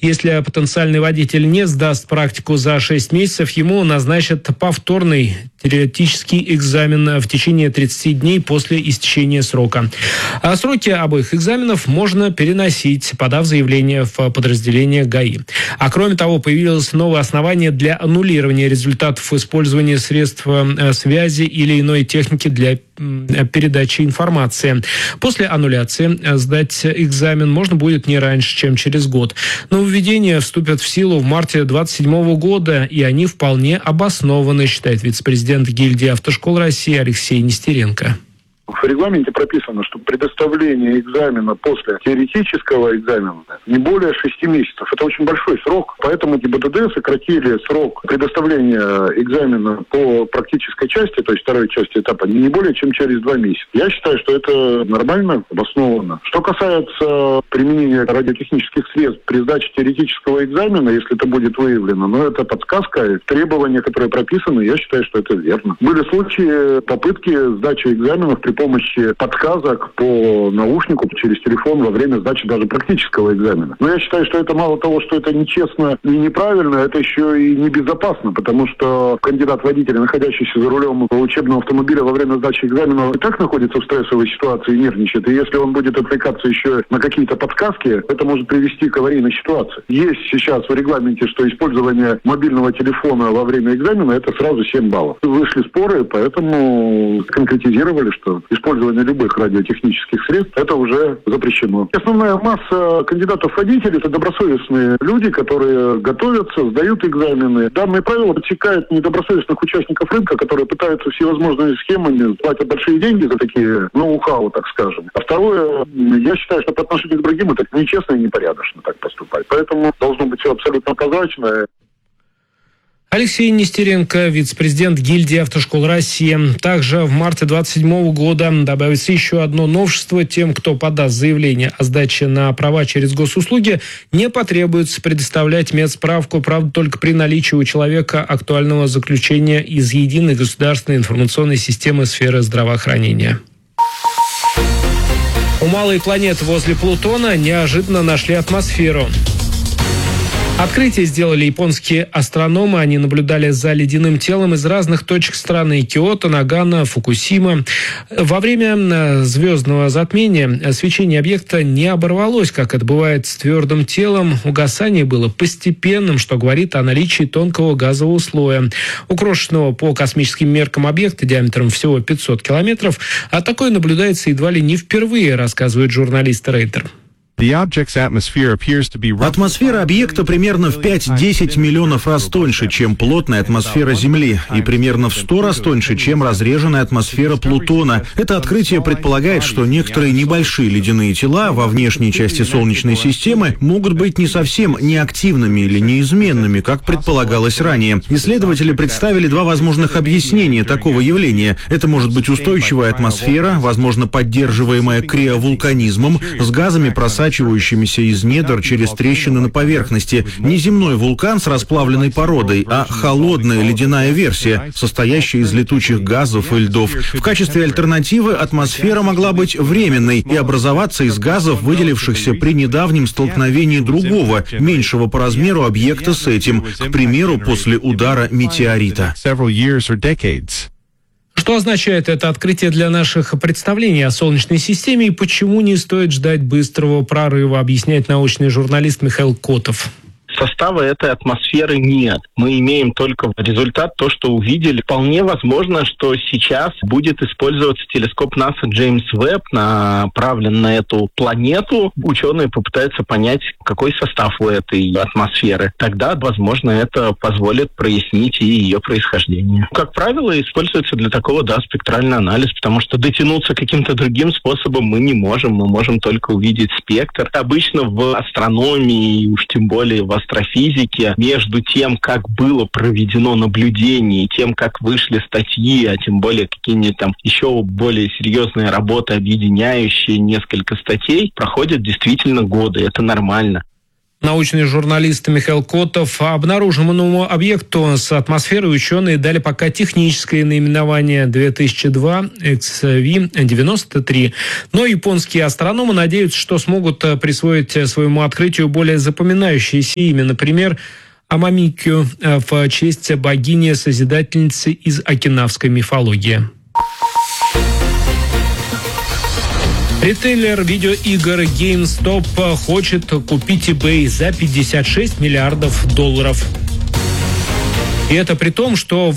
Если потенциальный водитель не сдаст практику за 6 месяцев, ему назначат повторный теоретический экзамен в течение 30 дней после истечения срока. А сроки обоих экзаменов можно переносить, подав заявление в подразделение ГАИ. А кроме того, появилось новое основание для аннулирования результатов использования средств связи или иной техники для передачи информации. После аннуляции сдать экзамен можно будет не раньше, чем через год. Нововведения вступят в силу в марте 2027 года, и они вполне обоснованы, считает вице-президент гильдии автошкол России Алексей Нестеренко. В регламенте прописано, что предоставление экзамена после теоретического экзамена не более 6 месяцев. Это очень большой срок, поэтому ГИБДД сократили срок предоставления экзамена по практической части, то есть второй части этапа, не более чем через 2 месяца. Я считаю, что это нормально, обоснованно. Что касается применения радиотехнических средств при сдаче теоретического экзамена, если это будет выявлено, но это подсказка, требования, которые прописаны, я считаю, что это верно. Были случаи попытки сдачи экзаменов при помощи подсказок по наушнику через телефон во время сдачи даже практического экзамена. Но я считаю, что это мало того, что это нечестно и неправильно, это еще и небезопасно, потому что кандидат-водитель, находящийся за рулем учебного автомобиля во время сдачи экзамена, и так находится в стрессовой ситуации и нервничает. И если он будет отвлекаться еще на какие-то подсказки, это может привести к аварийной ситуации. Есть сейчас в регламенте, что использование мобильного телефона во время экзамена – это сразу 7 баллов. Вышли споры, поэтому конкретизировали, что использование любых радиотехнических средств – это уже запрещено. Основная масса кандидатов-водителей – это добросовестные люди, которые готовятся, сдают экзамены. Данные правила подсекают недобросовестных участников рынка, которые пытаются всевозможными схемами платят большие деньги за такие ноу-хау, так скажем. А второе, я считаю, что по отношению к другим это нечестно и непорядочно так поступать. Поэтому должно быть все абсолютно прозрачно. Алексей Нестеренко, вице-президент гильдии автошкол России. Также в марте 2027 года добавится еще одно новшество. Тем, кто подаст заявление о сдаче на права через госуслуги, не потребуется предоставлять медсправку, правда, только при наличии у человека актуального заключения из единой государственной информационной системы сферы здравоохранения. У малой планеты возле Плутона неожиданно нашли атмосферу. Открытие сделали японские астрономы. Они наблюдали за ледяным телом из разных точек страны – Киото, Нагано, Фукусима. Во время звездного затмения свечение объекта не оборвалось, как это бывает с твердым телом. Угасание было постепенным, что говорит о наличии тонкого газового слоя. У крошечного по космическим меркам объекта диаметром всего 500 километров, а такое наблюдается едва ли не впервые, рассказывает журналист Рейтер. Атмосфера объекта примерно в 5-10 миллионов раз тоньше, чем плотная атмосфера Земли, и примерно в 100 раз тоньше, чем разреженная атмосфера Плутона. Это открытие предполагает, что некоторые небольшие ледяные тела во внешней части Солнечной системы могут быть не совсем неактивными или неизменными, как предполагалось ранее. Исследователи представили 2 возможных объяснения такого явления. Это может быть устойчивая атмосфера, возможно, поддерживаемая криовулканизмом, с газами, просачивающимися из недр через трещины на поверхности. Не земной вулкан с расплавленной породой, а холодная ледяная версия, состоящая из летучих газов и льдов. В качестве альтернативы атмосфера могла быть временной и образоваться из газов, выделившихся при недавнем столкновении другого, меньшего по размеру объекта с этим, к примеру, после удара метеорита. Что означает это открытие для наших представлений о Солнечной системе и почему не стоит ждать быстрого прорыва, объясняет научный журналист Михаил Котов. Состава этой атмосферы нет. Мы имеем только результат, то, что увидели. Вполне возможно, что сейчас будет использоваться телескоп НАСА Джеймс Уэбб, направлен на эту планету. Ученые попытаются понять, какой состав у этой атмосферы. Тогда, возможно, это позволит прояснить и ее происхождение. Как правило, используется для такого, спектральный анализ, потому что дотянуться каким-то другим способом мы не можем. Мы можем только увидеть спектр. Обычно в астрономии, уж тем более в астрофизике, между тем, как было проведено наблюдение, и тем, как вышли статьи, а тем более какие-нибудь там еще более серьезные работы, объединяющие несколько статей, проходят действительно годы. Это нормально. Научный журналист Михаил Котов. Обнаруженному объекту с атмосферой ученые дали пока техническое наименование 2002 XV-93. Но японские астрономы надеются, что смогут присвоить своему открытию более запоминающееся имя. Например, Амамикю в честь богини-созидательницы из окинавской мифологии. Ритейлер видеоигр GameStop хочет купить eBay за $56 миллиардов. И это при том, что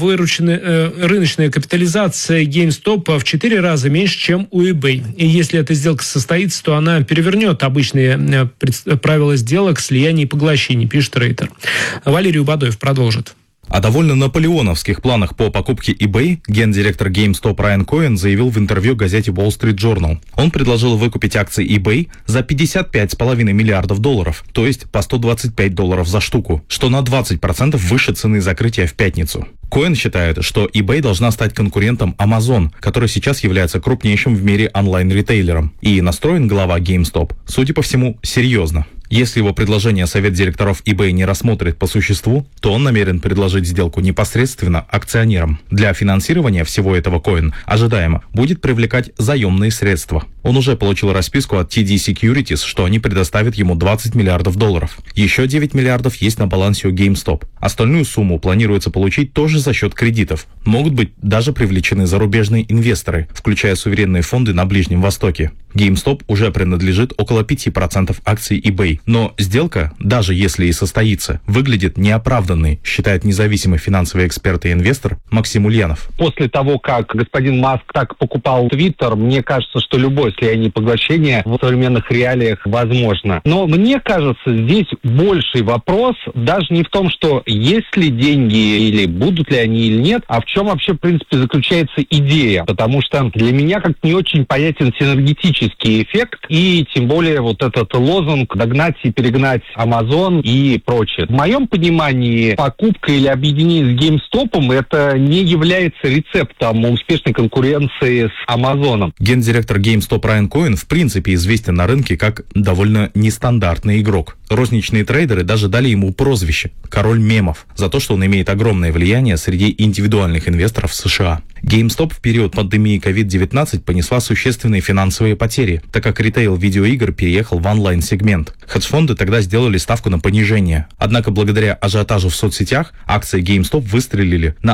рыночная капитализация GameStop в 4 раза меньше, чем у eBay. И если эта сделка состоится, то она перевернет обычные правила сделок, слияний и поглощений, пишет Рейтер. Валерий Убадоев продолжит. О довольно наполеоновских планах по покупке eBay гендиректор GameStop Райан Коэн заявил в интервью газете Wall Street Journal. Он предложил выкупить акции eBay за $55,5 миллиардов, то есть по $125 за штуку, что на 20% выше цены закрытия в пятницу. Коэн считает, что eBay должна стать конкурентом Amazon, который сейчас является крупнейшим в мире онлайн-ритейлером. И настроен глава GameStop, судя по всему, серьезно. Если его предложение совет директоров eBay не рассмотрит по существу, то он намерен предложить сделку непосредственно акционерам. Для финансирования всего этого Коэн, ожидаемо, будет привлекать заемные средства. Он уже получил расписку от TD Securities, что они предоставят ему $20 миллиардов. Еще $9 миллиардов есть на балансе у GameStop. Остальную сумму планируется получить тоже за счет кредитов. Могут быть даже привлечены зарубежные инвесторы, включая суверенные фонды на Ближнем Востоке. GameStop уже принадлежит около 5% акций eBay. Но сделка, даже если и состоится, выглядит неоправданной, считает независимый финансовый эксперт и инвестор Максим Ульянов. После того, как господин Маск так покупал Twitter, мне кажется, что любое слияние и поглощение в современных реалиях возможно. Но мне кажется, здесь больший вопрос даже не в том, что есть ли деньги или будут ли они или нет, а в чем вообще, в принципе, заключается идея. Потому что для меня как-то не очень понятен синергетический эффект и тем более вот этот лозунг «догнать и перегнать Amazon» и прочее. В моем понимании покупка или объединение с GameStop это не является рецептом успешной конкуренции с Amazon. Гендиректор GameStop Райан Коэн в принципе известен на рынке как довольно нестандартный игрок. Розничные трейдеры даже дали ему прозвище «Король мемов» за то, что он имеет огромное влияние среди индивидуальных инвесторов в США. GameStop в период пандемии COVID-19 понесла существенные финансовые потери, так как ритейл видеоигр переехал в онлайн-сегмент. Хедж-фонды тогда сделали ставку на понижение. Однако благодаря ажиотажу в соцсетях акции GameStop выстрелили на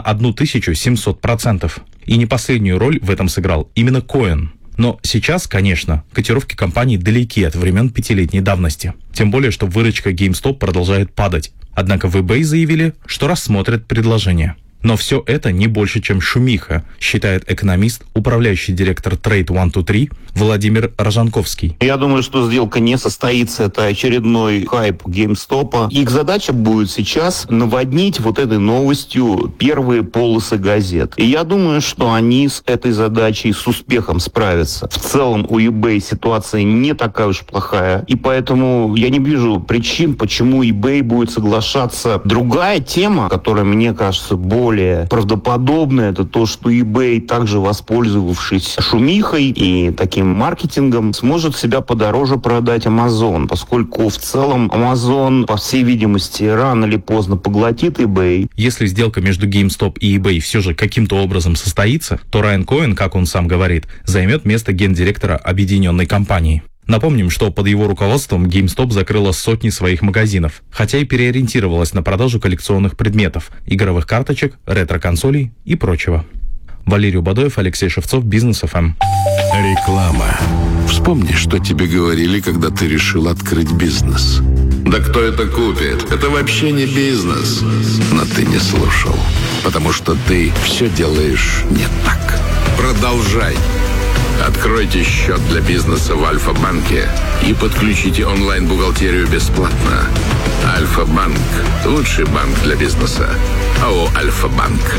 1700%. И не последнюю роль в этом сыграл именно Коэн. Но сейчас, конечно, котировки компании далеки от времен 5-летней давности. Тем более, что выручка GameStop продолжает падать. Однако в eBay заявили, что рассмотрят предложение. Но все это не больше, чем шумиха, считает экономист, управляющий директор Trade 123 Владимир Рожанковский. Я думаю, что сделка не состоится. Это очередной хайп GameStop. Их задача будет сейчас наводнить вот этой новостью первые полосы газет. И я думаю, что они с этой задачей с успехом справятся. В целом у eBay ситуация не такая уж плохая. И поэтому я не вижу причин, почему eBay будет соглашаться. Другая тема, которая, мне кажется, более правдоподобное, это то, что eBay, также воспользовавшись шумихой и таким маркетингом, сможет себя подороже продать Amazon, поскольку в целом Amazon, по всей видимости, рано или поздно поглотит eBay. Если сделка между GameStop и eBay все же каким-то образом состоится, то Райан Коэн, как он сам говорит, займет место гендиректора объединенной компании. Напомним, что под его руководством GameStop закрыла сотни своих магазинов, хотя и переориентировалась на продажу коллекционных предметов, игровых карточек, ретро-консолей и прочего. Валерий Убадоев, Алексей Шевцов, Бизнес ФМ. Реклама. Вспомни, что тебе говорили, когда ты решил открыть бизнес. Да кто это купит? Это вообще не бизнес. Но ты не слушал, потому что ты все делаешь не так. Продолжай. Откройте счет для бизнеса в Альфа-банке и подключите онлайн-бухгалтерию бесплатно. Альфа-банк – лучший банк для бизнеса. АО «Альфа-банк».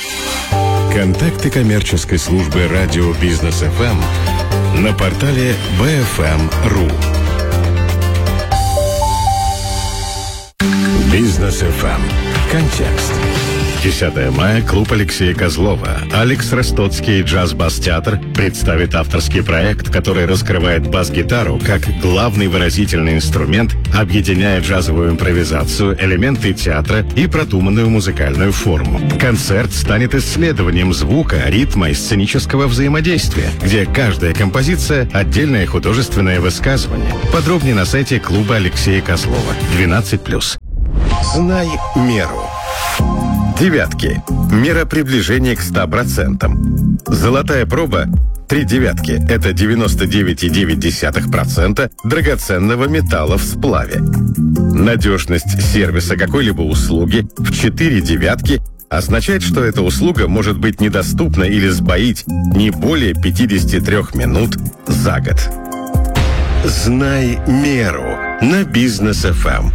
Контакты коммерческой службы радио Бизнес ФМ на портале bfm.ru. Бизнес ФМ. Контекст. 10 мая клуб Алексея Козлова. Алекс Ростоцкий джаз-бас-театр представит авторский проект, который раскрывает бас-гитару как главный выразительный инструмент, объединяя джазовую импровизацию, элементы театра и продуманную музыкальную форму. Концерт станет исследованием звука, ритма и сценического взаимодействия, где каждая композиция — отдельное художественное высказывание. Подробнее на сайте клуба Алексея Козлова. 12+. Знай меру. Девятки. Мера приближения к 100%. Золотая проба 3 девятки. Это 99,9% драгоценного металла в сплаве. Надежность сервиса какой-либо услуги в 4 девятки означает, что эта услуга может быть недоступна или сбоить не более 53 минут за год. Знай меру на Бизнес ФМ.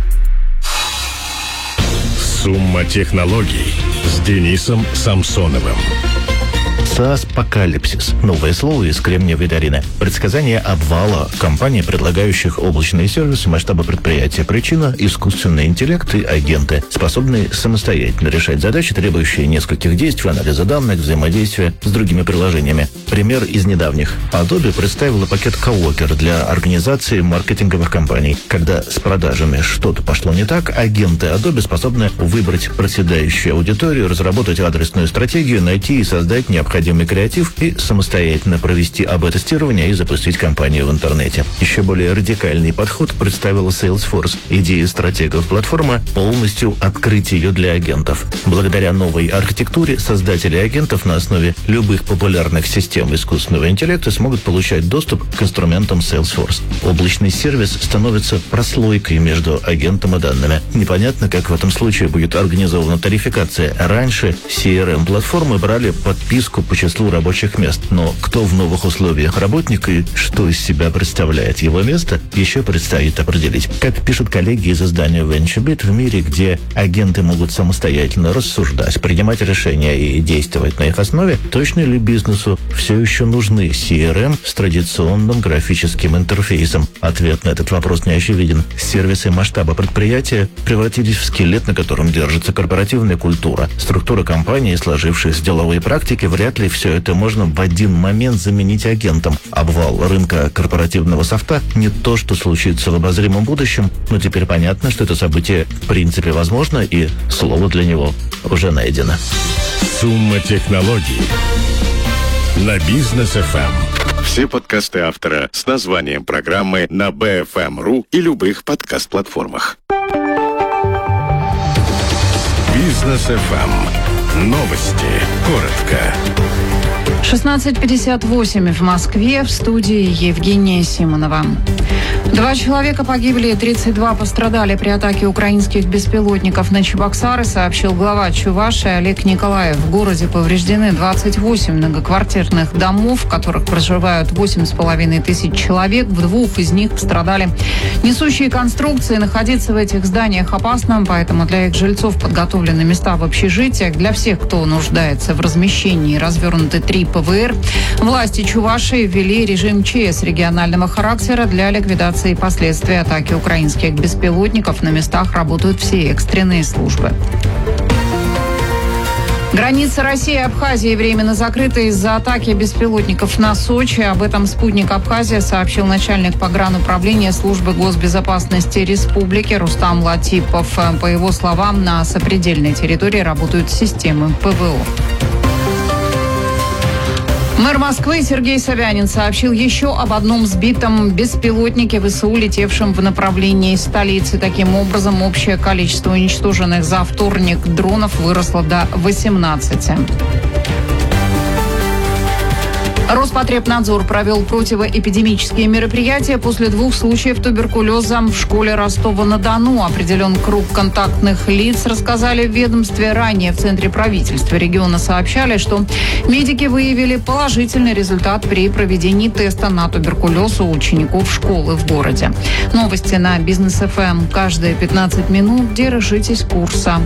Сумма технологий с Денисом Самсоновым. SaaS-покалипсис. Новое слово из Кремниевой долины. Предсказание обвала компаний, предлагающих облачные сервисы масштаба предприятия. Причина – искусственный интеллект и агенты, способные самостоятельно решать задачи, требующие нескольких действий, анализа данных, взаимодействия с другими приложениями. Пример из недавних. Adobe представила пакет Coworker для организации маркетинговых кампаний. Когда с продажами что-то пошло не так, агенты Adobe способны выбрать проседающую аудиторию, разработать адресную стратегию, найти и создать необходимый креатив и самостоятельно провести АБ-тестирование и запустить кампанию в интернете. Еще более радикальный подход представила Salesforce. Идея стратегов платформы – полностью открыть ее для агентов. Благодаря новой архитектуре создатели агентов на основе любых популярных систем искусственного интеллекта смогут получать доступ к инструментам Salesforce. Облачный сервис становится прослойкой между агентом и данными. Непонятно, как в этом случае будет организована тарификация. Раньше CRM-платформы брали подписку по числу рабочих мест. Но кто в новых условиях работник и что из себя представляет его место, еще предстоит определить. Как пишут коллеги из издания VentureBeat, в мире, где агенты могут самостоятельно рассуждать, принимать решения и действовать на их основе, точно ли бизнесу все еще нужны CRM с традиционным графическим интерфейсом? Ответ на этот вопрос не очевиден. Сервисы масштаба предприятия превратились в скелет, на котором держится корпоративная культура. Структура компании, сложившиеся деловые практики, вряд ли все это можно в один момент заменить агентом. Обвал рынка корпоративного софта не то, что случится в обозримом будущем, но теперь понятно, что это событие в принципе возможно, и слово для него уже найдено. Сумма технологий на Бизнес ФМ. Все подкасты автора с названием программы на BFM.ru и любых подкаст-платформах. Бизнес ФМ. Новости. Коротко. 16:58 в Москве, в студии Евгения Симонова. 2 человека погибли и 32 пострадали при атаке украинских беспилотников на Чебоксары, сообщил глава Чувашии Олег Николаев. В городе повреждены 28 многоквартирных домов, в которых проживают 8,5 тысяч человек. В 2 из них пострадали несущие конструкции. Находиться в этих зданиях опасно, поэтому для их жильцов подготовлены места в общежитиях. Для всех, кто нуждается в размещении, развернуты 3 ПВР. Власти Чувашии ввели режим ЧС регионального характера для ликвидации последствий атаки украинских беспилотников. На местах работают все экстренные службы. Граница России и Абхазии временно закрыта из-за атаки беспилотников на Сочи. Об этом «Спутник Абхазия» сообщил начальник погрануправления службы госбезопасности республики Рустам Латипов. По его словам, на сопредельной территории работают системы ПВО. Мэр Москвы Сергей Собянин сообщил еще об одном сбитом беспилотнике ВСУ, летевшем в направлении столицы. Таким образом, общее количество уничтоженных за вторник дронов выросло до 18. Роспотребнадзор провел противоэпидемические мероприятия после 2 случаев туберкулеза в школе Ростова-на-Дону. Определен круг контактных лиц, рассказали в ведомстве. Ранее в Центре правительства региона сообщали, что медики выявили положительный результат при проведении теста на туберкулез у учеников школы в городе. Новости на Бизнес ФМ. Каждые 15 минут держитесь курса.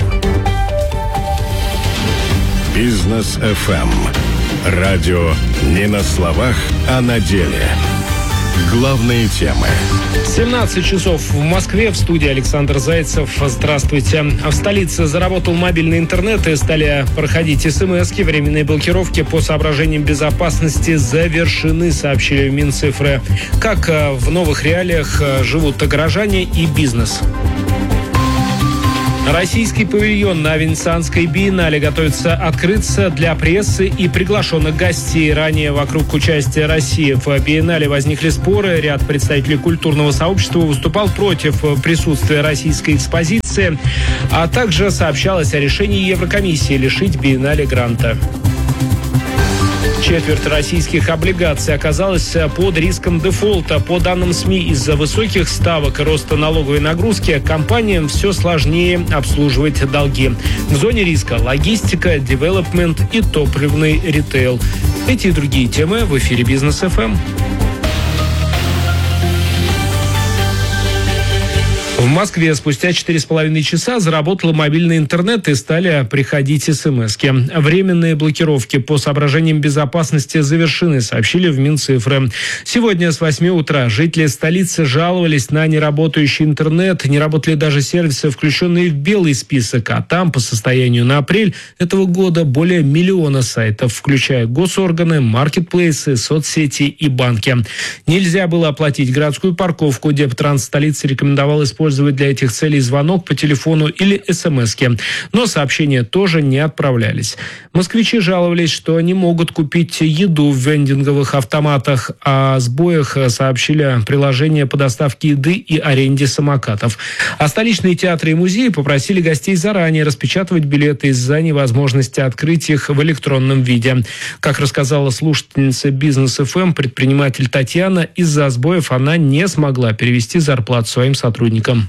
Бизнес ФМ. Радио не на словах, а на деле. Главные темы. 17 часов в Москве. В студии Александр Зайцев. Здравствуйте. В столице заработал мобильный интернет и стали проходить СМС-ки. Временные блокировки по соображениям безопасности завершены, сообщили в Минцифры. Как в новых реалиях живут горожане и бизнес? Российский павильон на Венецианской биеннале готовится открыться для прессы и приглашенных гостей. Ранее вокруг участия России в биеннале возникли споры. Ряд представителей культурного сообщества выступал против присутствия российской экспозиции, а также сообщалось о решении Еврокомиссии лишить биеннале гранта. Четверть российских облигаций оказалась под риском дефолта. По данным СМИ, из-за высоких ставок и роста налоговой нагрузки компаниям все сложнее обслуживать долги. В зоне риска логистика, девелопмент и топливный ритейл. Эти и другие темы в эфире Бизнес ФМ. В Москве спустя 4,5 часа заработал мобильный интернет и стали приходить СМС-ки. Временные блокировки по соображениям безопасности завершены, сообщили в Минцифры. Сегодня с 8 утра жители столицы жаловались на неработающий интернет. Не работали даже сервисы, включенные в белый список. А там по состоянию на апрель этого года более 1 миллиона сайтов, включая госорганы, маркетплейсы, соцсети и банки. Нельзя было оплатить городскую парковку. Дептранс столицы рекомендовал использовать для этих целей звонок по телефону или СМС-ки. Но сообщения тоже не отправлялись. Москвичи жаловались, что не могут купить еду в вендинговых автоматах. О сбоях сообщили приложения по доставке еды и аренде самокатов. А столичные театры и музеи попросили гостей заранее распечатывать билеты из-за невозможности открыть их в электронном виде. Как рассказала слушательница Бизнес ФМ, предприниматель Татьяна, из-за сбоев она не смогла перевести зарплату своим сотрудникам.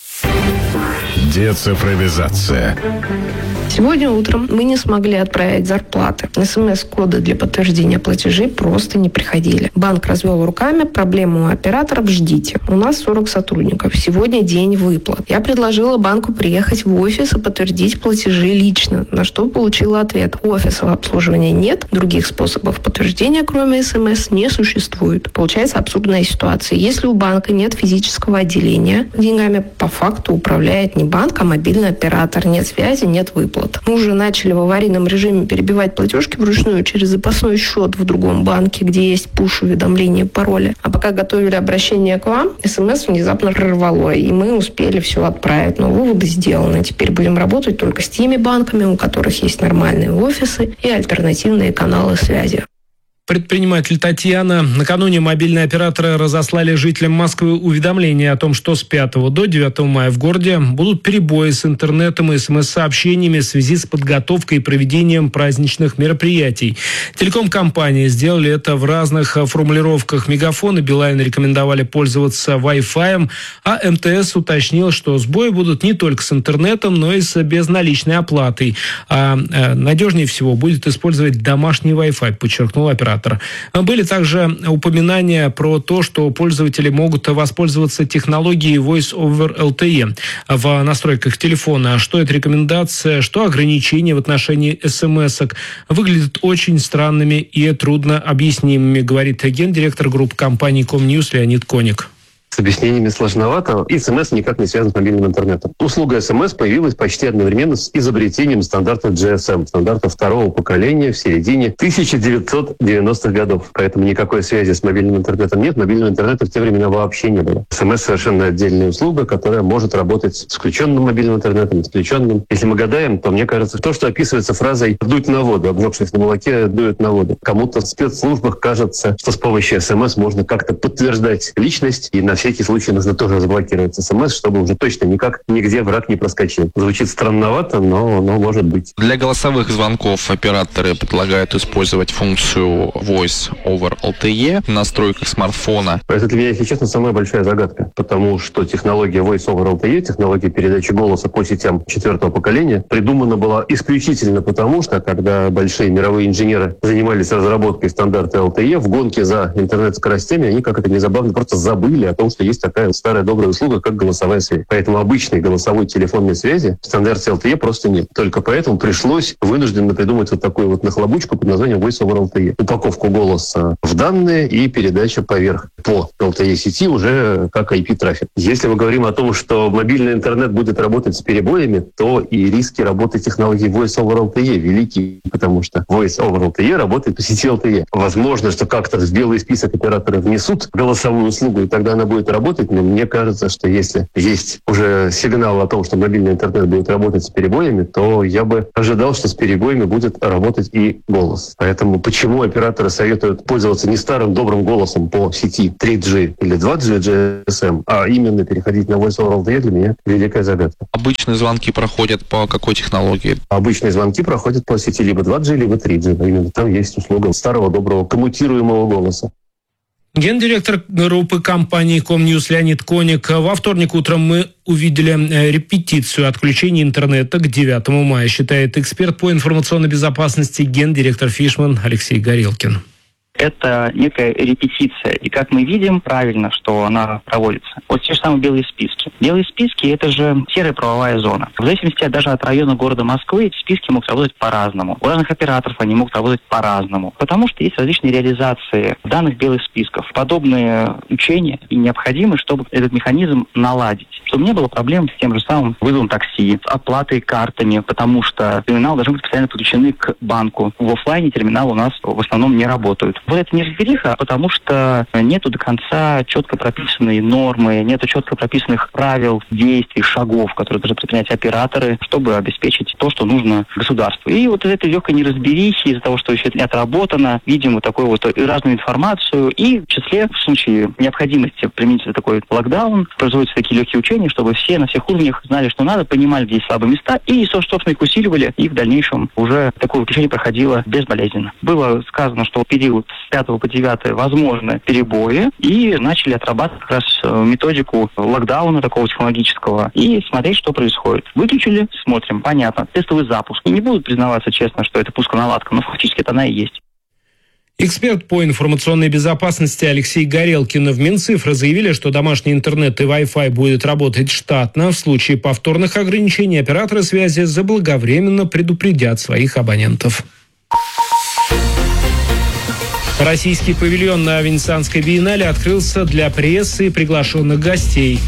Децифровизация. Сегодня утром мы не смогли отправить зарплаты. СМС-коды для подтверждения платежей просто не приходили. Банк развел руками, проблема у операторов, ждите. У нас 40 сотрудников. Сегодня день выплат. Я предложила банку приехать в офис и подтвердить платежи лично, на что получила ответ: офисного обслуживания нет, других способов подтверждения, кроме СМС, не существует. Получается абсурдная ситуация. Если у банка нет физического отделения, деньгами по факту управляет не банк, а мобильный оператор. Нет связи, нет выплат. Мы уже начали в аварийном режиме перебивать платежки вручную через запасной счет в другом банке, где есть пуш-уведомления, пароли. А пока готовили обращение к вам, СМС внезапно прорвало, и мы успели все отправить. Но выводы сделаны. Теперь будем работать только с теми банками, у которых есть нормальные офисы и альтернативные каналы связи. Предприниматель Татьяна. Накануне мобильные операторы разослали жителям Москвы уведомление о том, что с 5 до 9 мая в городе будут перебои с интернетом и СМС-сообщениями в связи с подготовкой и проведением праздничных мероприятий. Телеком-компании сделали это в разных формулировках. Мегафон и Билайн рекомендовали пользоваться Wi-Fi, а МТС уточнил, что сбои будут не только с интернетом, но и с безналичной оплатой. А надежнее всего будет использовать домашний Wi-Fi, подчеркнул оператор. Были также упоминания про то, что пользователи могут воспользоваться технологией Voice over LTE в настройках телефона. Что это рекомендация, что ограничения в отношении СМС-ок выглядят очень странными и трудно объяснимыми, говорит гендиректор группы компании Комньюз Леонид Коник. С объяснениями сложновато, и СМС никак не связан с мобильным интернетом. Услуга СМС появилась почти одновременно с изобретением стандарта GSM, стандарта второго поколения в середине 1990-х годов. Поэтому никакой связи с мобильным интернетом нет, мобильного интернета в те времена вообще не было. СМС совершенно отдельная услуга, которая может работать с включенным мобильным интернетом, с включенным. Если мы гадаем, то мне кажется, то, что описывается фразой «дуть на воду», обжегшись на молоке, дует на воду. Кому-то в спецслужбах кажется, что с помощью СМС можно как-то подтверждать личность, и на всякий случай нужно тоже заблокировать СМС, чтобы уже точно никак нигде враг не проскочил. Звучит странновато, но может быть. Для голосовых звонков операторы предлагают использовать функцию Voice over LTE в настройках смартфона. Это для меня, если честно, самая большая загадка, потому что технология Voice over LTE, технология передачи голоса по сетям 4-го поколения, придумана была исключительно потому, что когда большие мировые инженеры занимались разработкой стандарта LTE, в гонке за интернет-скоростями они, как это незабавно, просто забыли о том, что есть такая старая добрая услуга, как голосовая связь. Поэтому обычной голосовой телефонной связи в стандарте LTE просто нет. Только поэтому пришлось вынужденно придумать вот такую вот нахлобучку под названием Voice over LTE. Упаковку голоса в данные и передача поверх по LTE сети уже как IP-трафик. Если мы говорим о том, что мобильный интернет будет работать с перебоями, то и риски работы технологии Voice over LTE велики, потому что Voice over LTE работает по сети LTE. Возможно, что как-то в белый список операторы внесут голосовую услугу, и тогда она будет работать, но мне кажется, что если есть уже сигнал о том, что мобильный интернет будет работать с перебоями, то я бы ожидал, что с перебоями будет работать и голос. Поэтому почему операторы советуют пользоваться не старым добрым голосом по сети 3G или 2G GSM, а именно переходить на Voice over LTE, для меня великая загадка. Обычные звонки проходят по какой технологии? Обычные звонки проходят по сети либо 2G, либо 3G. Именно там есть услуга старого доброго коммутируемого голоса. Гендиректор группы компании Комньюз Леонид Коник. Во вторник утром мы увидели репетицию отключения интернета к 9 мая, считает эксперт по информационной безопасности, гендиректор Фишман Алексей Горелкин. Это некая репетиция. И как мы видим, правильно, что она проводится. Вот те же самые белые списки. Белые списки – это же серая правовая зона. В зависимости даже от района города Москвы эти списки могут работать по-разному. У разных операторов они могут работать по-разному. Потому что есть различные реализации данных белых списков. Подобные учения и необходимы, чтобы этот механизм наладить. Чтобы не было проблем с тем же самым вызовом такси, с оплатой картами, потому что терминалы должны быть постоянно подключены к банку. В офлайне терминалы у нас в основном не работают. Вот это неразбериха, потому что нету до конца четко прописанной нормы, нету четко прописанных правил, действий, шагов, которые должны предпринять операторы, чтобы обеспечить то, что нужно государству. И вот из этой легкой неразберихи, из-за того, что еще это не отработано, видим вот такую вот разную информацию, и в числе, в случае необходимости применить такой локдаун, производятся такие легкие учения, чтобы все на всех уровнях знали, что надо, понимали, где есть слабые места, и, собственно, их усиливали, и в дальнейшем уже такое выключение проходило безболезненно. Было сказано, что в период с 5 по 9 возможны перебои, и начали отрабатывать как раз методику локдауна такого технологического и смотреть, что происходит. Выключили, смотрим, понятно, тестовый запуск. И не будут признаваться честно, что это пусконаладка, но фактически это она и есть. Эксперт по информационной безопасности Алексей Горелкин. В Минцифры заявили, что домашний интернет и Wi-Fi будет работать штатно. В случае повторных ограничений операторы связи заблаговременно предупредят своих абонентов. Российский павильон на Венецианской биеннале открылся для прессы и приглашенных гостей.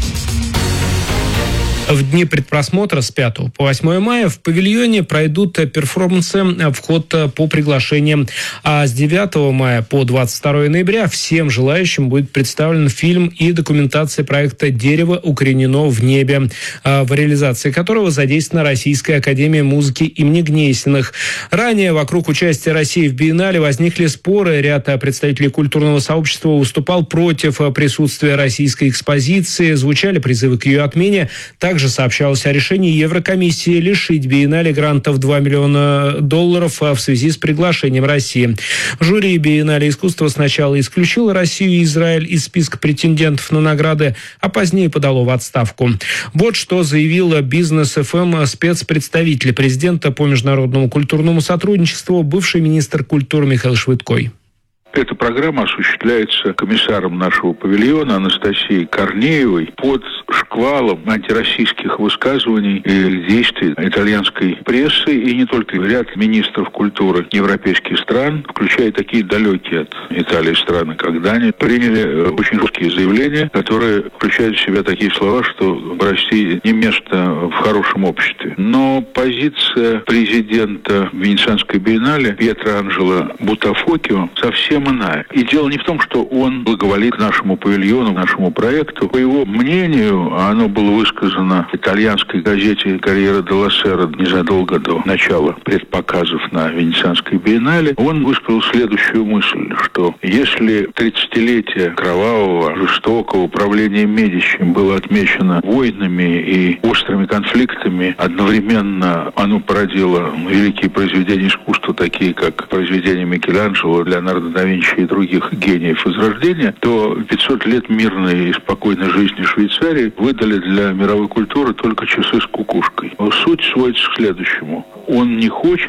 В дни предпросмотра с 5 по 8 мая в павильоне пройдут перформансы, вход по приглашениям. А с 9 мая по 22 ноября всем желающим будет представлен фильм и документация проекта «Дерево укоренено в небе», в реализации которого задействована Российская академия музыки имени Гнесиных. Ранее вокруг участия России в биеннале возникли споры. Ряд представителей культурного сообщества выступал против присутствия российской экспозиции. Звучали призывы к ее отмене. Также сообщалось о решении Еврокомиссии лишить биеннале грантов $2 миллиона в связи с приглашением России. Жюри биеннале искусства сначала исключило Россию и Израиль из списка претендентов на награды, а позднее подало в отставку. Вот что заявила Бизнес ФМ спецпредставитель президента по международному культурному сотрудничеству, бывший министр культуры Михаил Швыдкой. Эта программа осуществляется комиссаром нашего павильона Анастасией Корнеевой под шквалом антироссийских высказываний и действий итальянской прессы, и не только. Ряд министров культуры европейских стран, включая такие далекие от Италии страны, как Дания, приняли очень жесткие заявления, которые включают в себя такие слова, что в России не место в хорошем обществе. Но позиция президента Венецианской биеннале Пьетро Анджело Бутафокио совсем иная. И дело не в том, что он благоволит к нашему павильону, к нашему проекту. По его мнению, оно было высказано в итальянской газете «Корьера делла Сера» незадолго до начала предпоказов на Венецианской биеннале. Он высказал следующую мысль, что если 30-летие кровавого, жестокого управления Медичи было отмечено войнами и острыми конфликтами, одновременно оно породило великие произведения искусства, такие как произведения Микеланджело, Леонардо да Винчи и других гениев Возрождения, то 500 лет мирной и спокойной жизни Швейцарии выдали для мировой культуры только часы с кукушкой. Суть сводится к следующему. Он не хочет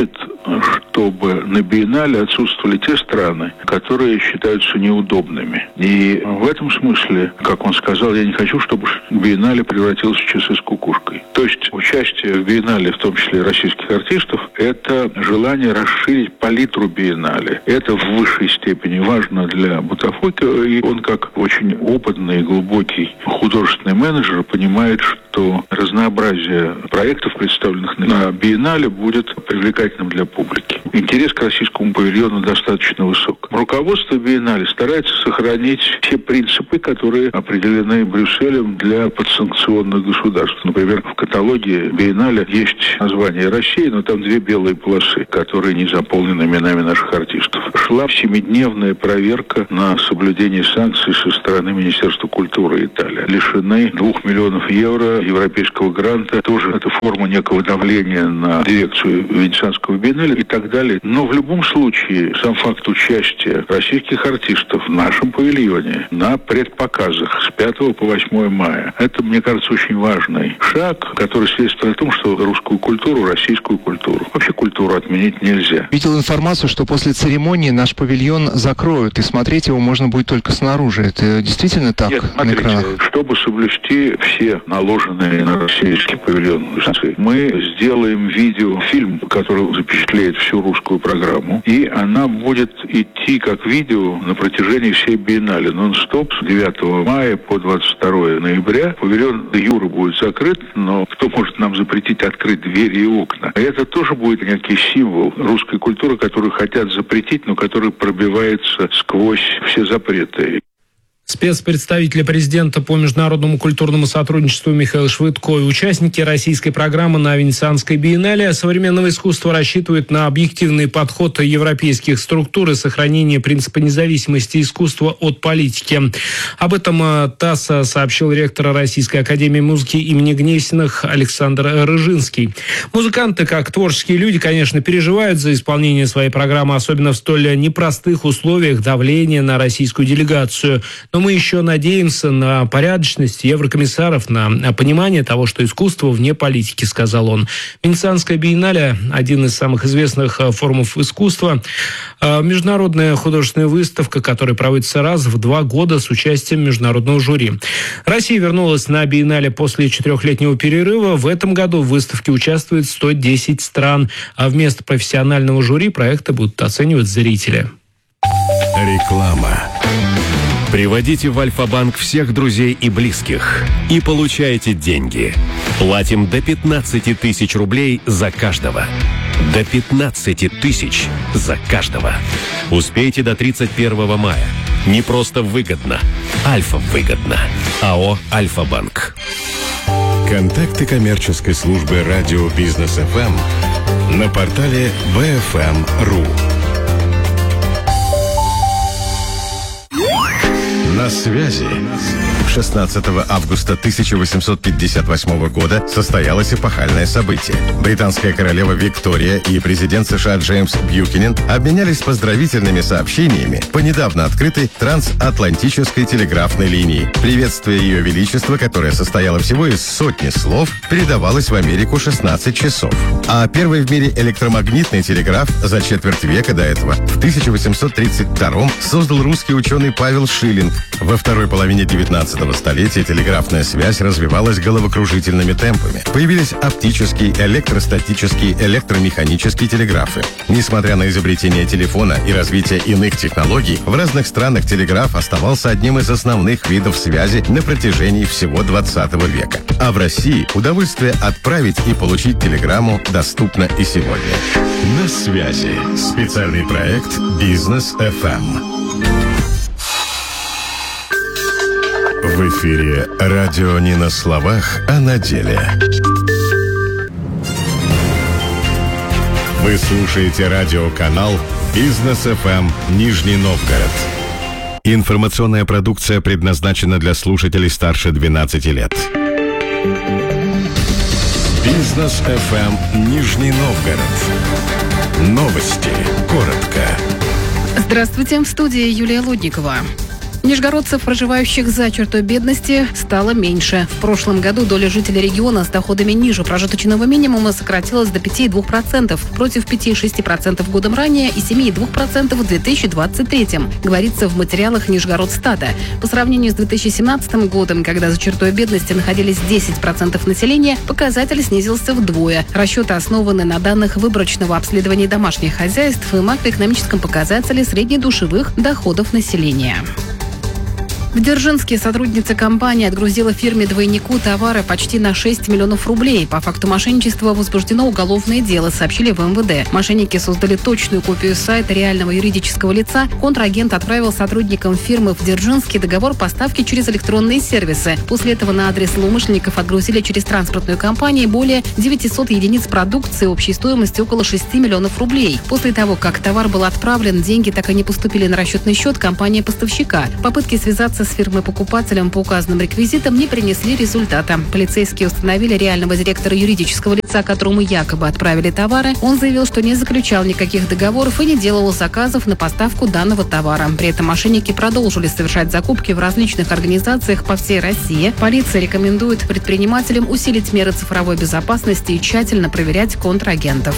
чтобы на биеннале отсутствовали те страны, которые считаются неудобными. И в этом смысле, как он сказал, я не хочу, чтобы биеннале превратилось в часы с кукушкой. То есть участие в биеннале, в том числе российских артистов, это желание расширить палитру биеннале. Это в высшей степени важно для Бутафоки, и он, как очень опытный и глубокий художественный менеджер, понимает, что разнообразие проектов, представленных на биеннале, будет привлекательным для публики. Интерес к российскому павильону достаточно высок. Руководство биеннале старается сохранить все принципы, которые определены Брюсселем для подсанкционных государств. Например, в каталоге биеннале есть название России, но там 2 белые полосы, которые не заполнены именами наших артистов. Шла 7-дневная проверка на соблюдение санкций со стороны Министерства культуры Италии. Лишены 2 миллионов евро европейского гранта. Тоже это форма некого давления на дирекцию Венецианского биеннале и так далее. Но в любом случае сам факт участия российских артистов в нашем павильоне на предпоказах с 5 по 8 мая, это, мне кажется, очень важный шаг, который свидетельствует о том, что русскую культуру, российскую культуру, вообще культуру отменить нельзя. Видел информацию, что после церемонии наш павильон закроют, и смотреть его можно будет только снаружи. Это действительно так? Нет, смотрите, чтобы соблюсти все наложенные на российский павильон санкции, мы сделаем видеофильм, который запечатлеет всю русскую программу, и она будет идти как видео на протяжении всей биеннале, нон-стоп, с 9 мая по 22 ноября. Павильон де-юре будет закрыт, но кто может нам запретить открыть двери и окна? Это тоже будет некий символ русской культуры, которую хотят запретить, но который пробивается сквозь все запреты. Спецпредставитель президента по международному культурному сотрудничеству Михаил Швыдко и участники российской программы на Венецианской биеннале современного искусства рассчитывают на объективный подход европейских структур и сохранение принципа независимости искусства от политики. Об этом ТАСС сообщил ректор Российской академии музыки имени Гнесиных Александр Рыжинский. Музыканты, как творческие люди, конечно, переживают за исполнение своей программы, особенно в столь непростых условиях давления на российскую делегацию. Но мы еще надеемся на порядочность еврокомиссаров, на понимание того, что искусство вне политики, сказал он. Венецианская биеннале – один из самых известных форумов искусства. Международная художественная выставка, которая проводится раз в 2 года с участием международного жюри. Россия вернулась на биеннале после 4-летнего перерыва. В этом году в выставке участвует 110 стран, а вместо профессионального жюри проекты будут оценивать зрители. Реклама. Приводите в Альфа-банк всех друзей и близких и получаете деньги. Платим до 15 тысяч рублей за каждого. До 15 тысяч за каждого. Успейте до 31 мая. Не просто выгодно. Альфа-выгодно. АО «Альфа-банк». Контакты коммерческой службы радио «Бизнес ФМ» на портале bfm.ru. На связи. 16 августа 1858 года состоялось эпохальное событие. Британская королева Виктория и президент США Джеймс Бьюкенен обменялись поздравительными сообщениями по недавно открытой трансатлантической телеграфной линии. Приветствие Ее Величества, которое состояло всего из сотни слов, передавалось в Америку 16 часов. А первый в мире электромагнитный телеграф за четверть века до этого в 1832 создал русский ученый Павел Шиллинг. Во второй половине 19 столетия телеграфная связь развивалась головокружительными темпами. Появились оптические, электростатические, электромеханические телеграфы. Несмотря на изобретение телефона и развитие иных технологий, в разных странах телеграф оставался одним из основных видов связи на протяжении всего 20 века. А в России удовольствие отправить и получить телеграмму доступно и сегодня. На связи. Специальный проект «Бизнес ФМ». В эфире радио не на словах, а на деле. Вы слушаете радиоканал «Бизнес ФМ» Нижний Новгород. Информационная продукция предназначена для слушателей старше 12 лет. «Бизнес ФМ» Нижний Новгород. Новости. Коротко. Здравствуйте, в студии Юлия Лудникова. Нижегородцев, проживающих за чертой бедности, стало меньше. В прошлом году доля жителей региона с доходами ниже прожиточного минимума сократилась до 5,2%, против 5,6% годом ранее и 7,2% в 2023, говорится в материалах Нижегородстата. По сравнению с 2017 годом, когда за чертой бедности находились 10% населения, показатель снизился вдвое. Расчеты основаны на данных выборочного обследования домашних хозяйств и макроэкономическом показателе среднедушевых доходов населения. В Дзержинске сотрудница компании отгрузила фирме-двойнику товары почти на 6 миллионов рублей. По факту мошенничества возбуждено уголовное дело, сообщили в МВД. Мошенники создали точную копию сайта реального юридического лица. Контрагент отправил сотрудникам фирмы в Дзержинске договор поставки через электронные сервисы. После этого на адрес злоумышленников отгрузили через транспортную компанию более 900 единиц продукции общей стоимостью около 6 миллионов рублей. После того, как товар был отправлен, деньги так и не поступили на расчетный счет компании-поставщика. Попытки связаться с фирмой-покупателем по указанным реквизитам не принесли результата. Полицейские установили реального директора юридического лица, которому якобы отправили товары. Он заявил, что не заключал никаких договоров и не делал заказов на поставку данного товара. При этом мошенники продолжили совершать закупки в различных организациях по всей России. Полиция рекомендует предпринимателям усилить меры цифровой безопасности и тщательно проверять контрагентов.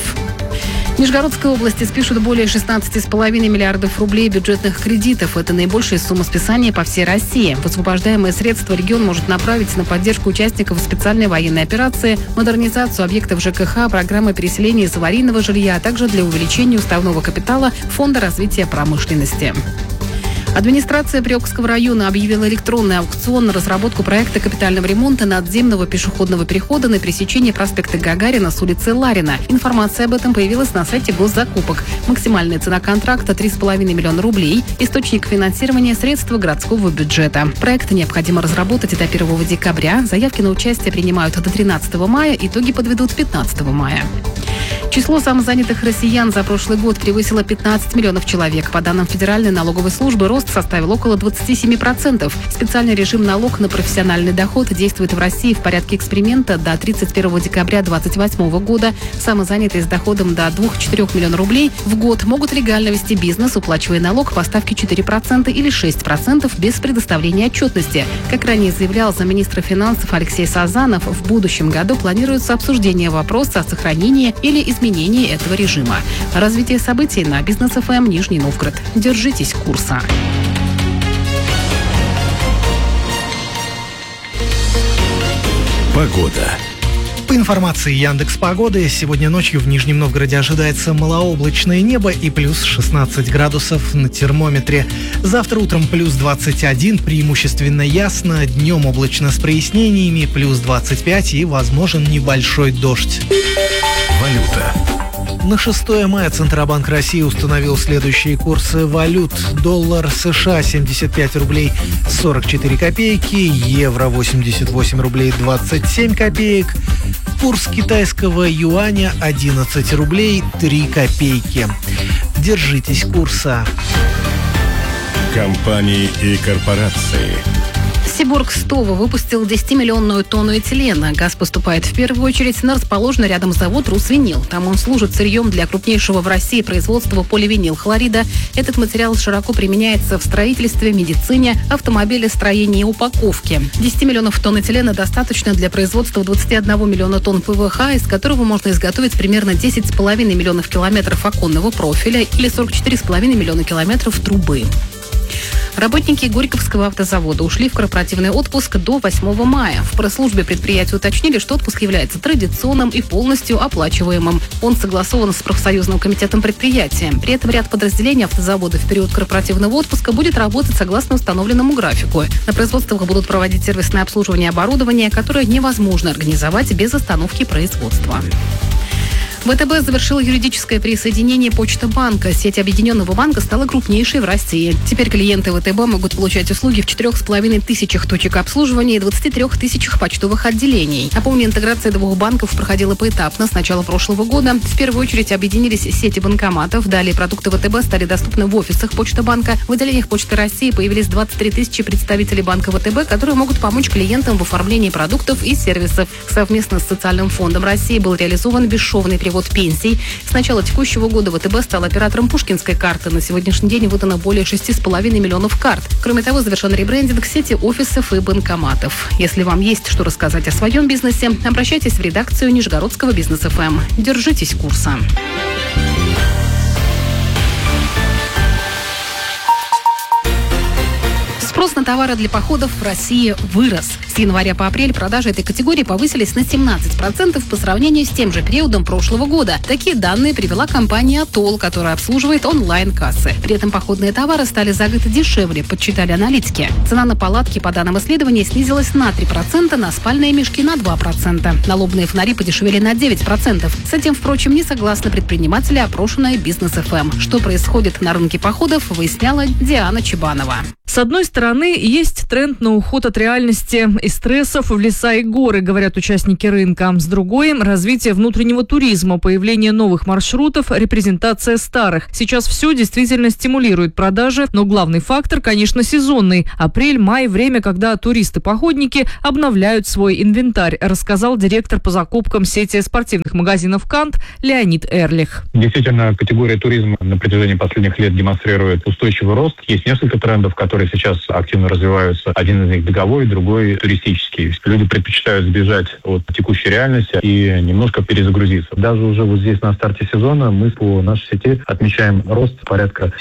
В Нижегородской области спишут более 16,5 миллиардов рублей бюджетных кредитов. Это наибольшая сумма списания по всей России. Высвобождаемые средства регион может направить на поддержку участников специальной военной операции, модернизацию объектов ЖКХ, программы переселения из аварийного жилья, а также для увеличения уставного капитала Фонда развития промышленности. Администрация Приокского района объявила электронный аукцион на разработку проекта капитального ремонта надземного пешеходного перехода на пересечении проспекта Гагарина с улицы Ларина. Информация об этом появилась на сайте госзакупок. Максимальная цена контракта – 3,5 миллиона рублей. Источник финансирования – средства городского бюджета. Проект необходимо разработать до 1 декабря. Заявки на участие принимают до 13 мая. Итоги подведут 15 мая. Число самозанятых россиян за прошлый год превысило 15 миллионов человек. По данным Федеральной налоговой службы, рост составил около 27%. Специальный режим налог на профессиональный доход действует в России в порядке эксперимента до 31 декабря 2028 года. Самозанятые с доходом до 2-4 миллионов рублей в год могут легально вести бизнес, уплачивая налог по ставке 4% или 6% без предоставления отчетности. Как ранее заявлял замминистра финансов Алексей Сазанов, в будущем году планируется обсуждение вопроса о сохранении или изменении этого режима. Развитие событий на Бизнес ФМ Нижний Новгород. Держитесь курса. Погода. По информации Яндекс.Погоды, сегодня ночью в Нижнем Новгороде ожидается малооблачное небо и плюс 16 градусов на термометре. Завтра утром плюс 21, преимущественно ясно, днем облачно с прояснениями, плюс 25 и возможен небольшой дождь. Валюта. На 6 мая Центробанк России установил следующие курсы валют. Доллар США 75 рублей 44 копейки, евро 88 рублей 27 копеек, курс китайского юаня 11 рублей 3 копейки. Держитесь курса. Компании и корпорации. Сиборгстова выпустил 10-миллионную тонну этилена. Газ поступает в первую очередь на расположенный рядом завод «Русвинил». Там он служит сырьем для крупнейшего в России производства поливинилхлорида. Этот материал широко применяется в строительстве, медицине, автомобилестроении и упаковке. 10 миллионов тонн этилена достаточно для производства 21 миллиона тонн ПВХ, из которого можно изготовить примерно 10,5 миллионов километров оконного профиля или 44,5 миллиона километров трубы. Работники Горьковского автозавода ушли в корпоративный отпуск до 8 мая. В пресс-службе предприятия уточнили, что отпуск является традиционным и полностью оплачиваемым. Он согласован с профсоюзным комитетом предприятия. При этом ряд подразделений автозавода в период корпоративного отпуска будет работать согласно установленному графику. На производствах будут проводить сервисное обслуживание оборудования, которое невозможно организовать без остановки производства. ВТБ завершил юридическое присоединение Почта-банка. Сеть объединенного банка стала крупнейшей в России. Теперь клиенты ВТБ могут получать услуги в 4,5 тысячах точек обслуживания и 23 тысячах почтовых отделений. Напомню, интеграция двух банков проходила поэтапно с начала прошлого года. В первую очередь объединились сети банкоматов. Далее продукты ВТБ стали доступны в офисах Почта-банка. В отделениях Почты России появились 23 тысячи представителей банка ВТБ, которые могут помочь клиентам в оформлении продуктов и сервисов. Совместно с Социальным фондом России был реализован бесшовный перевод перевод пенсий. С начала текущего года ВТБ стал оператором Пушкинской карты. На сегодняшний день выдано более 6,5 миллионов карт. Кроме того, завершен ребрендинг сети офисов и банкоматов. Если вам есть что рассказать о своем бизнесе, обращайтесь в редакцию Нижегородского бизнес-ФМ. Держитесь курса. Спрос на товары для походов в России вырос. С января по апрель продажи этой категории повысились на 17% по сравнению с тем же периодом прошлого года. Такие данные привела компания «Атолл», которая обслуживает онлайн-кассы. При этом походные товары стали за год дешевле, подсчитали аналитики. Цена на палатки, по данным исследования, снизилась на 3%, на спальные мешки на 2%. Налобные фонари подешевели на 9%. С этим, впрочем, не согласны предприниматели, опрошенные Бизнес-ФМ. Что происходит на рынке походов, выясняла Диана Чебанова. С одной стороны, есть тренд на уход от реальности и стрессов в леса и горы, говорят участники рынка. С другой – развитие внутреннего туризма, появление новых маршрутов, репрезентация старых. Сейчас все действительно стимулирует продажи, но главный фактор, конечно, сезонный. Апрель-май – время, когда туристы-походники обновляют свой инвентарь, рассказал директор по закупкам сети спортивных магазинов «Кант» Леонид Эрлих. Действительно, категория туризма на протяжении последних лет демонстрирует устойчивый рост. Есть несколько трендов, которые сейчас активно развиваются. Один из них беговой, другой туристический. Люди предпочитают сбежать от текущей реальности и немножко перезагрузиться. Даже уже вот здесь на старте сезона мы по нашей сети отмечаем рост порядка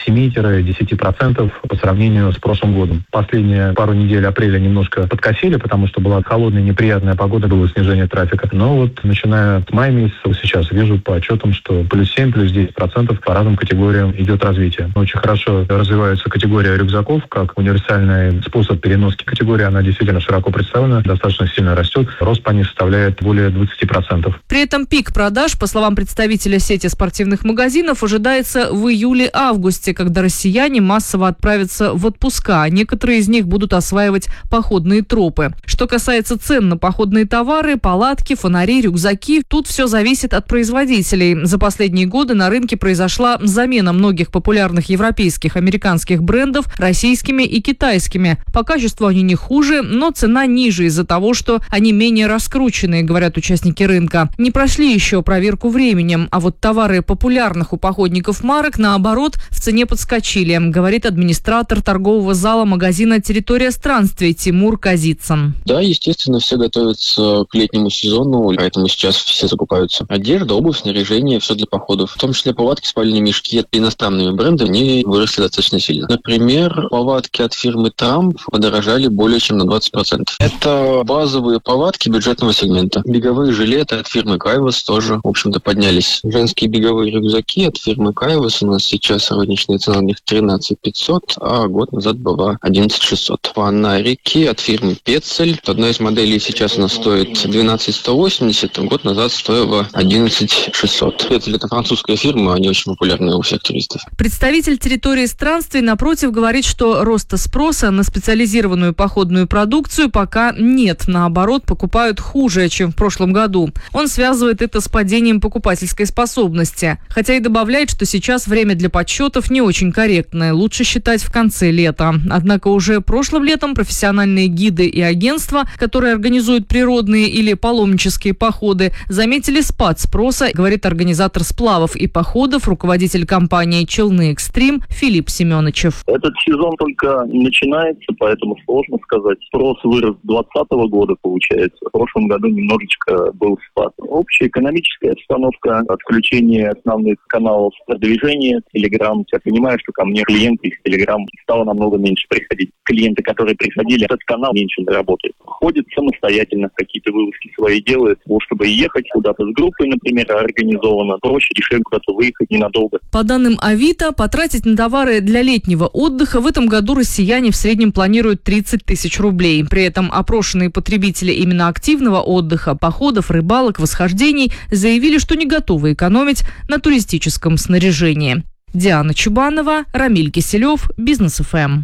7-10% по сравнению с прошлым годом. Последние пару недель апреля немножко подкосили, потому что была холодная, неприятная погода, было снижение трафика. Но вот начиная с мая месяца сейчас вижу по отчетам, что плюс 7, плюс 10% по разным категориям идет развитие. Очень хорошо развивается категория рюкзаков, как универсальный способ переноски категории. Она действительно широко представлена, достаточно сильно растет. Рост по ней составляет более 20%. При этом пик продаж, по словам представителя сети спортивных магазинов, ожидается в июле-августе, когда россияне массово отправятся в отпуска. Некоторые из них будут осваивать походные тропы. Что касается цен на походные товары, палатки, фонари, рюкзаки, тут все зависит от производителей. За последние годы на рынке произошла замена многих популярных европейских, американских брендов российскими и китайскими. По качеству они не хуже, но цена ниже из-за того, что они менее раскрученные, говорят участники рынка. Не прошли еще проверку временем, а вот товары популярных у походников марок, наоборот, в цене подскочили, говорит администратор торгового зала магазина «Территория странствий» Тимур Казицын. Да, естественно, все готовятся к летнему сезону, поэтому сейчас все закупаются. Одежда, обувь, снаряжение, все для походов. В том числе палатки, спальные мешки от иностранными брендами, они выросли достаточно сильно. Например, палатки от фирмы «Трамп» подорожали более чем на 20%. Это базовые палатки бюджетного сегмента. Беговые жилеты от фирмы «Кайвас» тоже, в общем-то, поднялись. Женские беговые рюкзаки от фирмы «Кайвас» у нас сейчас розничная цена на них 13 500, а год назад была 11 600. Фонарики от фирмы «Пецель». Одна из моделей сейчас у нас стоит 12 180, а год назад стоила 11 600. «Пецель» — это французская фирма, они очень популярны у всех туристов. Представитель «Территории странствий», напротив, говорит, что роста спроса на специализированную походную продукцию пока нет. Наоборот, покупают хуже, чем в прошлом году. Он связывает это с падением покупательской способности. Хотя и добавляет, что сейчас время для подсчетов не очень корректное. Лучше считать в конце лета. Однако уже прошлым летом профессиональные гиды и агентства, которые организуют природные или паломнические походы, заметили спад спроса, говорит организатор сплавов и походов, руководитель компании «Челны Экстрим» Филипп Семеновичев. Этот сезон только начинается, поэтому сложно сказать. Спрос вырос с 2020 года, получается. В прошлом году немножечко был спад. Общая экономическая обстановка, отключение основных каналов продвижения, Telegram. Я понимаю, что ко мне клиенты из Telegram стало намного меньше приходить. Клиенты, которые приходили, этот канал меньше работает. Ходят самостоятельно, какие-то вылазки свои делают. Чтобы ехать куда-то с группой, например, организованно, проще, дешевле куда-то выехать ненадолго. По данным Авито, потратить на товары для летнего отдыха в этом году россияне в среднем планируют 30 тысяч рублей. При этом опрошенные потребители именно активного отдыха, походов, рыбалок, восхождений заявили, что не готовы экономить на туристическом снаряжении. Диана Чубанова, Рамиль Киселев, Бизнес-ФМ.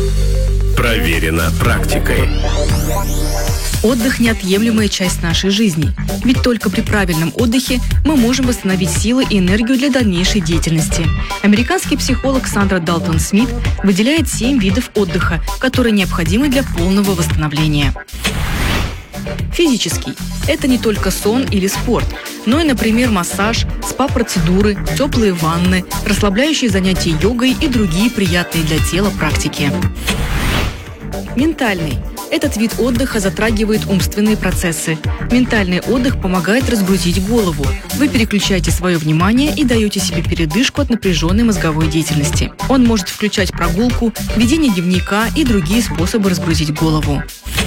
Проверено практикой. Отдых – неотъемлемая часть нашей жизни. Ведь только при правильном отдыхе мы можем восстановить силы и энергию для дальнейшей деятельности. Американский психолог Сандра Далтон-Смит выделяет 7 видов отдыха, которые необходимы для полного восстановления. Физический – это не только сон или спорт, но и, например, массаж, спа-процедуры, теплые ванны, расслабляющие занятия йогой и другие приятные для тела практики. Ментальный. Этот вид отдыха затрагивает умственные процессы. Ментальный отдых помогает разгрузить голову. Вы переключаете свое внимание и даете себе передышку от напряженной мозговой деятельности. Он может включать прогулку, ведение дневника и другие способы разгрузить голову.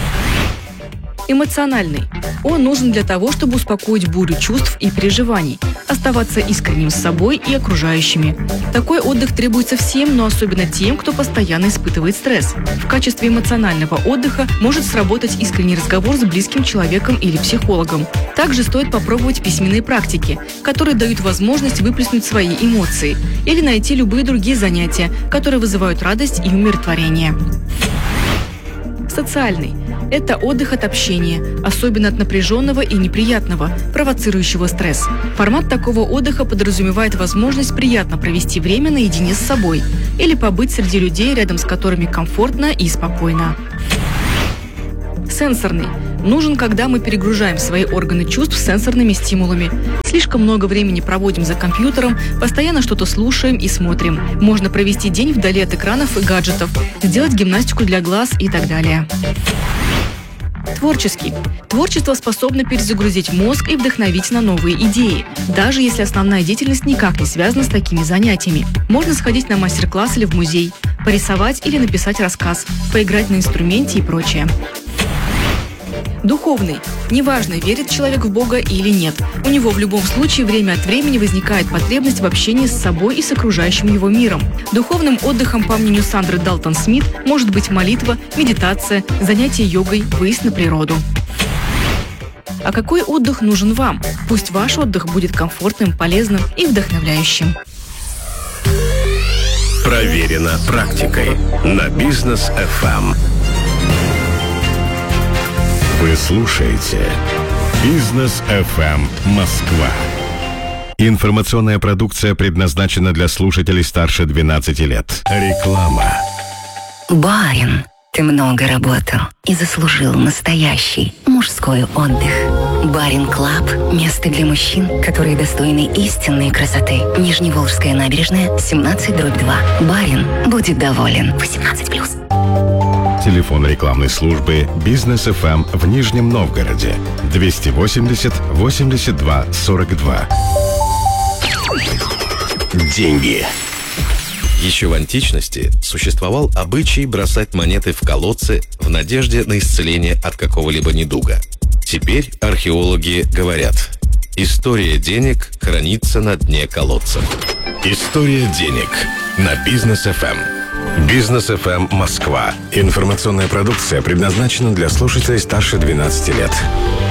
Эмоциональный. Он нужен для того, чтобы успокоить бурю чувств и переживаний, оставаться искренним с собой и окружающими. Такой отдых требуется всем, но особенно тем, кто постоянно испытывает стресс. В качестве эмоционального отдыха может сработать искренний разговор с близким человеком или психологом. Также стоит попробовать письменные практики, которые дают возможность выплеснуть свои эмоции, или найти любые другие занятия, которые вызывают радость и умиротворение. Социальный. Это отдых от общения, особенно от напряженного и неприятного, провоцирующего стресс. Формат такого отдыха подразумевает возможность приятно провести время наедине с собой или побыть среди людей, рядом с которыми комфортно и спокойно. Сенсорный. Нужен, когда мы перегружаем свои органы чувств сенсорными стимулами. Слишком много времени проводим за компьютером, постоянно что-то слушаем и смотрим. Можно провести день вдали от экранов и гаджетов, сделать гимнастику для глаз и так далее. Творческий. Творчество способно перезагрузить мозг и вдохновить на новые идеи, даже если основная деятельность никак не связана с такими занятиями. Можно сходить на мастер-класс или в музей, порисовать или написать рассказ, поиграть на инструменте и прочее. Духовный. Неважно, верит человек в Бога или нет. У него в любом случае время от времени возникает потребность в общении с собой и с окружающим его миром. Духовным отдыхом, по мнению Сандры Далтон-Смит, может быть молитва, медитация, занятие йогой, выезд на природу. А какой отдых нужен вам? Пусть ваш отдых будет комфортным, полезным и вдохновляющим. Проверено практикой на Бизнес FM. Вы слушаете Бизнес FM Москва. Информационная продукция предназначена для слушателей старше 12 лет. Реклама. Барин, ты много работал и заслужил настоящий мужской отдых. Барин Клаб – место для мужчин, которые достойны истинной красоты. Нижневолжская набережная, 17/2. Барин будет доволен. 18+. Телефон рекламной службы Бизнес FM в Нижнем Новгороде 280 82 42. Деньги. Еще в античности существовал обычай бросать монеты в колодцы в надежде на исцеление от какого-либо недуга. Теперь археологи говорят: история денег хранится на дне колодца. История денег на Бизнес FM. Бизнес FM Москва. Информационная продукция предназначена для слушателей старше 12 лет.